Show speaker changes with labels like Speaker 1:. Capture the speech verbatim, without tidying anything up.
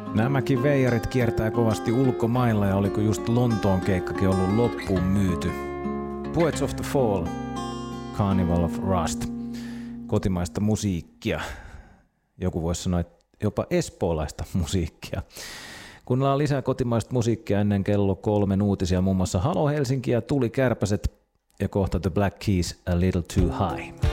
Speaker 1: Nämäkin veijarit kiertää kovasti ulkomailla ja oliko just Lontoon keikkakin ollut loppuun myyty. Poets of the Fall, Carnival of Rust, kotimaista musiikkia. Joku voisi sanoa, että jopa espoolaista musiikkia. Kuunnellaan lisää kotimaista musiikkia ennen kello kolmen uutisia, muun muassa Halo Helsinki ja Tuli Kärpäset ja kohta The Black Keys, A Little Too High.